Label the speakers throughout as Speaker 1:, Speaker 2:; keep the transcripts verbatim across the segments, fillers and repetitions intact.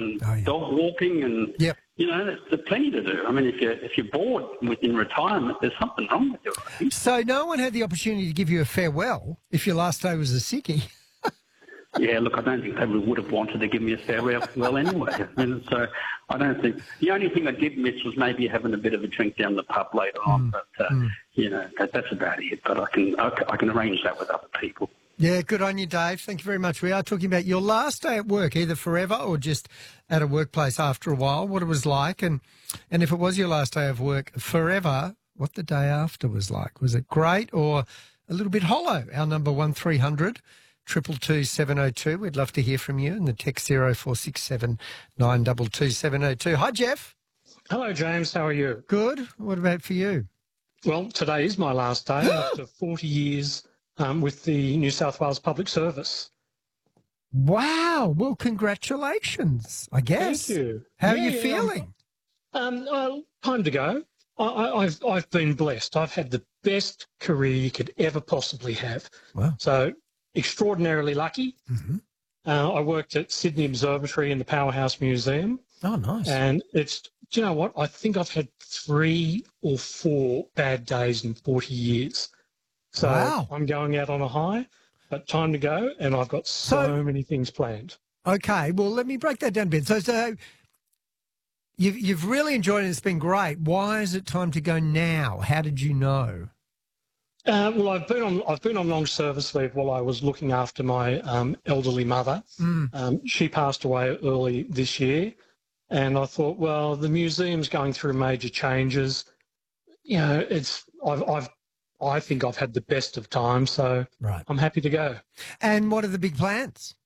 Speaker 1: and
Speaker 2: Oh, yeah.
Speaker 1: dog walking and,
Speaker 2: Yep.
Speaker 1: you know, there's, there's plenty to do. I mean, if you're, if you're bored within retirement, there's something wrong with you, I think.
Speaker 2: So no one had the opportunity to give you a farewell if your last day was a sickie.
Speaker 1: Yeah, look, I don't think they would have wanted to give me a farewell well anyway. And so I don't think the only thing I did miss was maybe having a bit of a drink down the pub later on. But uh,
Speaker 2: mm.
Speaker 1: you know, that, that's about it. But I can I, I can arrange that with other people.
Speaker 2: Yeah, good on you, Dave. Thank you very much. We are talking about your last day at work, either forever or just at a workplace after a while, what it was like, and and if it was your last day of work forever, what the day after was like. Was it great or a little bit hollow? Our number one three hundred. Triple two seven oh two. We'd love to hear from you. And the text zero four six seven nine double two seven oh two. Hi, Jeff.
Speaker 3: Hello, James. How are you?
Speaker 2: Good. What about for you?
Speaker 3: Well, today is my last day after forty years um, with the New South Wales Public Service.
Speaker 2: Wow. Well, congratulations, I guess.
Speaker 3: Thank you.
Speaker 2: How
Speaker 3: Yeah,
Speaker 2: are you
Speaker 3: yeah,
Speaker 2: feeling?
Speaker 3: Um, well, time to go. I, I, I've I've been blessed. I've had the best career you could ever possibly have.
Speaker 2: Wow.
Speaker 3: So extraordinarily lucky.
Speaker 2: Mm-hmm.
Speaker 3: Uh, I worked at Sydney Observatory and the Powerhouse Museum.
Speaker 2: Oh, nice.
Speaker 3: And it's, do you know what? I think I've had three or four bad days in forty years. So
Speaker 2: Wow.
Speaker 3: I'm going out on a high, but time to go, and I've got so,
Speaker 2: So-
Speaker 3: many things planned.
Speaker 2: Okay, well, let me break that down a bit. So, so you've, you've really enjoyed it. It's been great. Why is it time to go now? How did you know?
Speaker 3: Uh, well, I've been on I've been on long service leave while I was looking after my um, elderly mother.
Speaker 2: Mm.
Speaker 3: Um, she passed away early this year, and I thought, well, the museum's going through major changes. You know, it's I've I've I think I've had the best of times, so
Speaker 2: Right.
Speaker 3: I'm happy to go.
Speaker 2: And what are the big plans?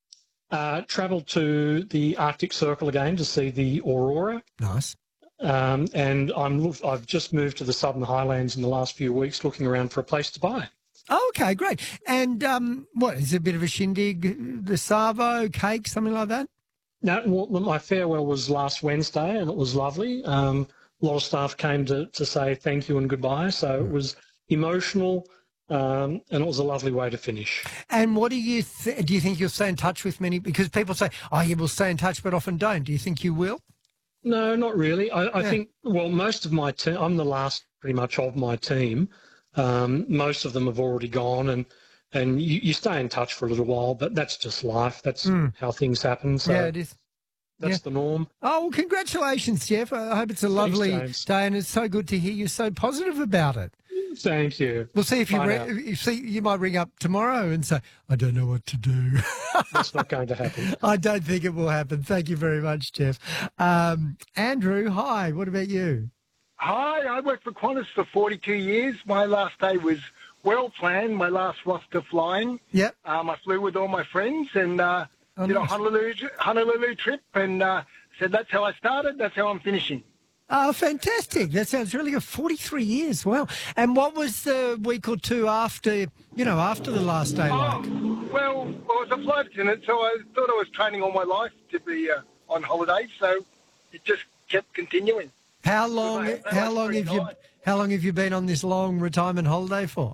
Speaker 3: Uh, travelled to the Arctic Circle again to see the aurora.
Speaker 2: Nice.
Speaker 3: Um, and I'm look, I've just moved to the Southern Highlands in the last few weeks looking around for a place to buy.
Speaker 2: Oh, okay, great. And um, what, is it a bit of a shindig, the Savo, cake, something like that?
Speaker 3: No, well, my farewell was last Wednesday and it was lovely. Um, a lot of staff came to, to say thank you and goodbye. So it was emotional um, and it was a lovely way to finish.
Speaker 2: And what do you th- do you think you'll stay in touch with many? Because people say, oh, yeah, we'll stay in touch, but often don't. Do you think you will?
Speaker 3: No, not really. I, I
Speaker 2: Yeah.
Speaker 3: think, well, most of my team, I'm the last pretty much of my team. Um, most of them have already gone and, and you, you stay in touch for a little while, but that's just life. That's
Speaker 2: Mm.
Speaker 3: how things happen. So
Speaker 2: Yeah, it is.
Speaker 3: that's
Speaker 2: yeah.
Speaker 3: the norm.
Speaker 2: Oh, well, congratulations, Jeff. I hope it's a lovely
Speaker 3: James.
Speaker 2: day, and it's so good to hear you so positive about it.
Speaker 3: Thank you.
Speaker 2: We'll see if you
Speaker 3: Bye
Speaker 2: re-
Speaker 3: now.
Speaker 2: you see you might ring up tomorrow and say, I don't know what to do.
Speaker 3: That's not going to happen.
Speaker 2: I don't think it will happen. Thank you very much, Jeff. Um, Andrew, hi. What about you?
Speaker 4: Hi, I worked for Qantas for forty-two years. My last day was well planned, my last roster flying.
Speaker 2: Yep.
Speaker 4: Um, I flew with all my friends and uh,
Speaker 2: Oh,
Speaker 4: did
Speaker 2: nice.
Speaker 4: a Honolulu, Honolulu trip and uh, said that's how I started, that's how I'm finishing.
Speaker 2: Oh, fantastic. That sounds really good. forty-three years. Wow. And what was the week or two after, you know, after the last day like?
Speaker 4: Oh, well, I was a flight attendant, so I thought I was training all my life to be uh, on holiday, so it just kept continuing.
Speaker 2: How long,
Speaker 4: They- they
Speaker 2: how
Speaker 4: last
Speaker 2: long
Speaker 4: pretty
Speaker 2: have you,
Speaker 4: nice.
Speaker 2: how long have you been on this long retirement holiday for?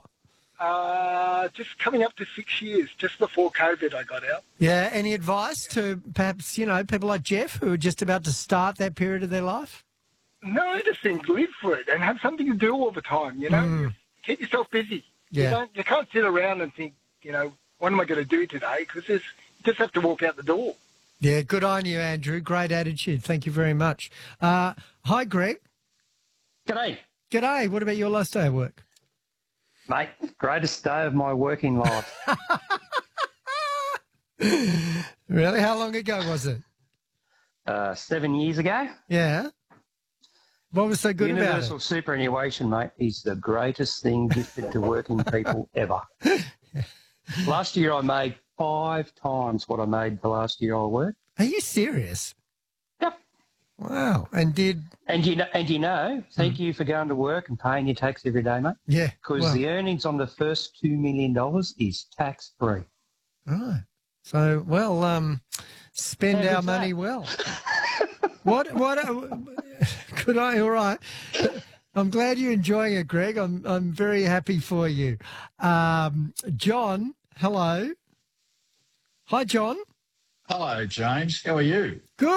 Speaker 4: Uh, just coming up to six years, just before COVID I got out.
Speaker 2: Yeah. Any advice to perhaps, you know, people like Jeff who are just about to start that period of their life?
Speaker 4: No, I just think live for it and have something to do all the time, you know.
Speaker 2: Mm.
Speaker 4: Keep yourself busy.
Speaker 2: Yeah.
Speaker 4: You, don't, you can't sit around and think, you know, what am I going to do today? Because you just have to walk out the door.
Speaker 2: Yeah, good on you, Andrew. Great attitude. Thank you very much. Uh, hi, Greg.
Speaker 5: G'day,
Speaker 2: G'day. What about your last day of work?
Speaker 5: mate. Greatest day of my working life.
Speaker 2: Really? How long ago was it?
Speaker 5: Uh, seven years ago.
Speaker 2: Yeah. What was so good
Speaker 5: Universal
Speaker 2: about
Speaker 5: superannuation, mate, is the greatest thing gifted to working people ever. Last year I made five times what I made the last year I worked.
Speaker 2: it? Are you serious?
Speaker 5: Yep.
Speaker 2: Wow. And did,
Speaker 5: And you know, and you know, thank you for going to work and paying your tax every day, mate.
Speaker 2: yeah.
Speaker 5: Because
Speaker 2: well,
Speaker 5: the earnings on the first two million dollars is tax free.
Speaker 2: Right. So, well, um, spend
Speaker 5: How
Speaker 2: our
Speaker 5: good's
Speaker 2: money
Speaker 5: that?
Speaker 2: well. what, what, uh, could I, all right. I'm glad you're enjoying it, Greg. I'm, I'm very happy for you. Um, John, hello. Hi, John.
Speaker 6: Hello, James. How are you?
Speaker 2: Good.